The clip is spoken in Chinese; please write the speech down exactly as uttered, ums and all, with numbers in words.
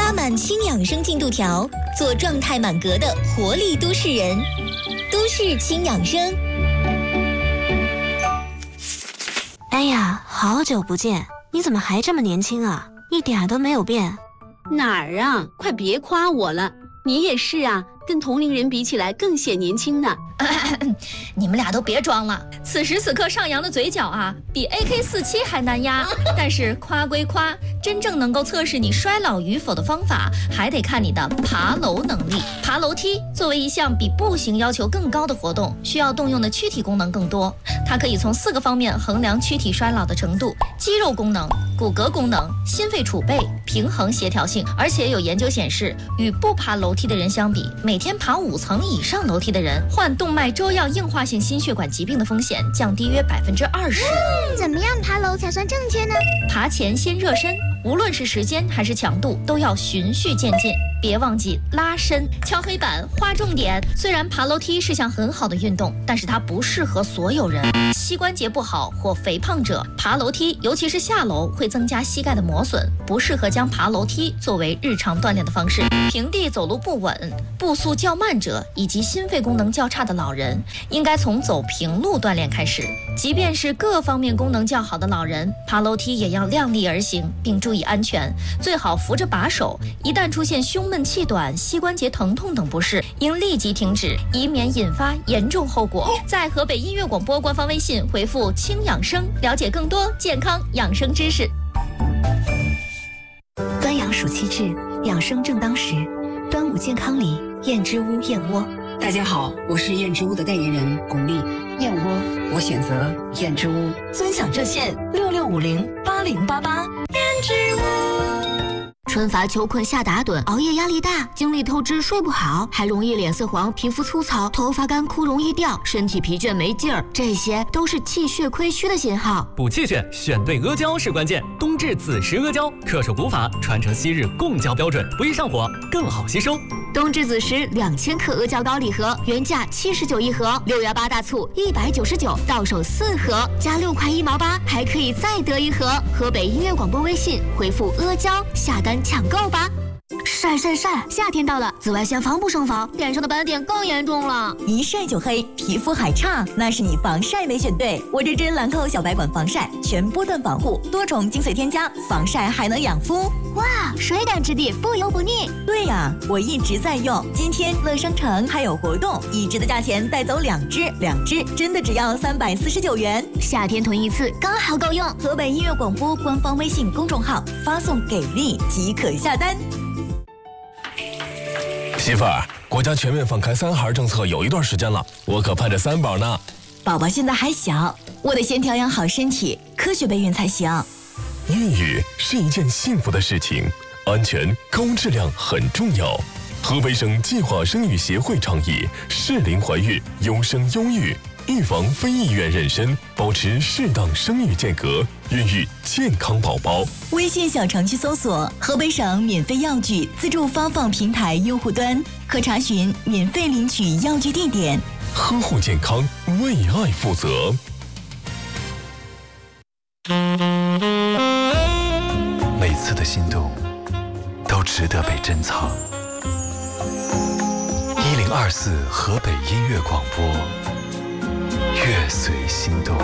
拉满氢养生进度条，做状态满格的活力都市人。都市氢养生。 哎呀，好久不见，你怎么还这么年轻啊？一点都没有变。 哪儿啊？快别夸我了，你也是啊，跟同龄人比起来更显年轻呢。 你们俩都别装了，此时此刻上扬的嘴角啊，比 A K 四七 还难压。但是夸归夸，真正能够测试你衰老与否的方法，还得看你的爬楼能力。爬楼梯作为一项比步行要求更高的活动，需要动用的躯体功能更多。它可以从四个方面衡量躯体衰老的程度：肌肉功能、骨骼功能、心肺储备、平衡协调性。而且有研究显示，与不爬楼梯的人相比，每天爬五层以上楼梯的人，患动脉粥样硬化性心血管疾病的风险降低约百分之二十。 怎么样爬楼才算正确呢？ 爬前先热身，无论是时间还是强度，都要循序渐进。别忘记拉伸、敲黑板、划重点。虽然爬楼梯是项很好的运动，但是它不适合所有人。膝关节不好或肥胖者爬楼梯，尤其是下楼，会增加膝盖的磨损，不适合将爬楼梯作为日常锻炼的方式。平地走路不稳、步速较慢者以及心肺功能较差的老人，应该从走平路锻炼开始。即便是各方面功能较好的老人，爬楼梯也要量力而行，并注意安全，最好扶着把手。一旦出现胸闷气短、膝关节疼痛等不适，应立即停止，以免引发严重后果。在河北音乐广播官方微信回复“轻养生”，了解更多健康养生知识。 端阳暑气至，养生正当时。端午健康里，燕之屋燕窝。 大家好，我是燕之屋的代言人巩俐。燕窝，我选择燕之屋。 尊享热线六六五零八零八八。燕之屋。 春乏秋困夏打盹，熬夜压力大，精力透支睡不好，还容易脸色黄、皮肤粗糙、头发干枯容易掉，身体疲倦没劲儿，这些都是气血亏虚的信号。 补气血，选对阿胶是关键。冬至子时阿胶，恪守古法，传承昔日贡胶标准，不易上火，更好吸收。 冬至子时两千克阿胶膏礼盒，原价七十九一盒，六幺八大促一百九十九，到手四盒，加六块一毛八，还可以再得一盒。河北音乐广播微信回复阿胶下单抢购吧。晒晒晒！夏天到了，紫外线防不胜防，脸上的斑点更严重了。 一晒就黑，皮肤还差，那是你防晒没选对。我这支兰蔻小白管防晒，全波段防护，多重精粹添加，防晒还能养肤。 哇，水感质地，不油不腻。 对呀、啊，我一直在用。今天乐商城还有活动，一支的价钱带走两支，两支真的只要三百四十九元。 夏天囤一次刚好够用。 河北音乐广播官方微信公众号发送给力即可下单。 媳妇儿，国家全面放开三孩政策有一段时间了，我可盼着三宝呢。 宝宝现在还小，我得先调养好身体，科学备孕才行。 孕育是一件幸福的事情，安全高质量很重要。河北省计划生育协会倡议适龄怀孕，优生优育，预防非意愿妊娠，保持适当生育间隔，孕育健康宝宝。 微信小程序搜索河北省免费药具自助发放平台用户端，可查询免费领取药具地点。 呵护健康，为爱负责。 每次的心动都值得被珍藏。一零二四河北音乐广播，乐随心动。